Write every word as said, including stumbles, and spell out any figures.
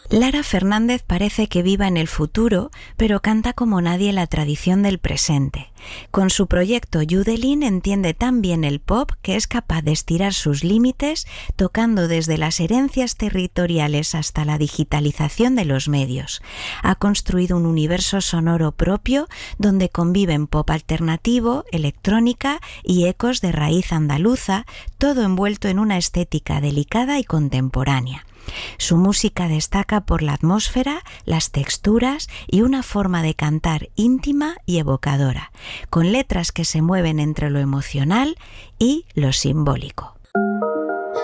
Lara Fernández parece que viva en el futuro, pero canta como nadie la tradición del presente. Con su proyecto Yudelin entiende tan bien el pop que es capaz de estirar sus límites, tocando desde las herencias territoriales hasta la digitalización de los medios. Ha construido un universo sonoro propio donde conviven pop alternativo, electrónica y ecos de raíz andaluza, todo envuelto en una estética delicada y contemporánea. Su música destaca por la atmósfera, las texturas y una forma de cantar íntima y evocadora, con letras que se mueven entre lo emocional y lo simbólico.